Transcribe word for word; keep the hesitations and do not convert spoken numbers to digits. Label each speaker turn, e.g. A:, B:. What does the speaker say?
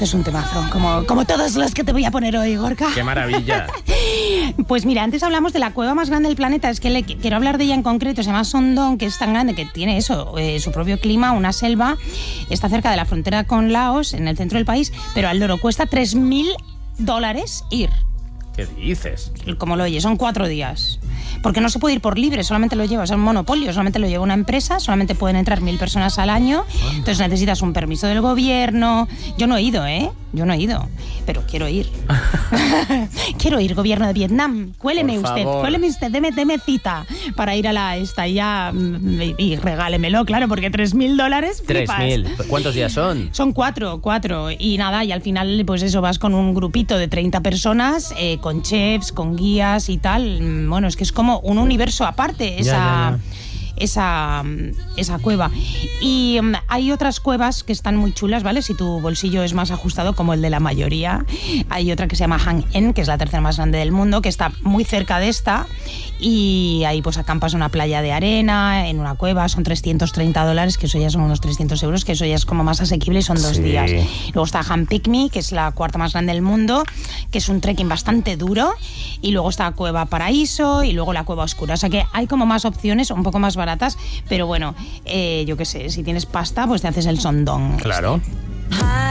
A: este es un temazo, como, como todos los que te voy a poner hoy, Gorka.
B: ¡Qué maravilla!
A: Pues mira, antes hablamos de la cueva más grande del planeta, es que le, quiero hablar de ella en concreto, se llama Sondong, que es tan grande que tiene eso, eh, su propio clima, una selva, está cerca de la frontera con Laos, en el centro del país, pero al loro cuesta tres mil dólares ir.
B: ¿Qué dices?
A: Como lo oyes, son cuatro días. Porque no se puede ir por libre, solamente lo lleva, es un monopolio, solamente lo lleva una empresa, solamente pueden entrar mil personas al año, entonces necesitas un permiso del gobierno. Yo no he ido, ¿eh? Yo no he ido, pero quiero ir. Quiero ir, gobierno de Vietnam. Cuéleme
B: Por
A: usted,
B: favor.
A: cuéleme usted, deme, deme cita para ir a la esta y ya y, y regálemelo, claro, porque tres mil dólares.
B: Tres mil. ¿Cuántos días son?
A: Son cuatro, cuatro. Y nada, y al final, pues eso, vas con un grupito de treinta personas, eh, con chefs, con guías y tal. Bueno, es que es como un universo aparte, esa...
B: Ya, ya, ya.
A: Esa, esa cueva. Y um, hay otras cuevas que están muy chulas, ¿vale? Si tu bolsillo es más ajustado, como el de la mayoría. Hay otra que se llama Hang En, que es la tercera más grande del mundo, que está muy cerca de esta. Y ahí pues acampas en una playa de arena, en una cueva, son trescientos treinta dólares, que eso ya son unos trescientos euros, que eso ya es como más asequible y son dos
B: Sí.
A: días. Luego está Han Picnic, que es la cuarta más grande del mundo, que es un trekking bastante duro. Y luego está Cueva Paraíso y luego la Cueva Oscura. O sea que hay como más opciones, un poco más baratas, pero bueno, eh, yo qué sé, si tienes pasta, pues te haces el Sondong.
B: Claro.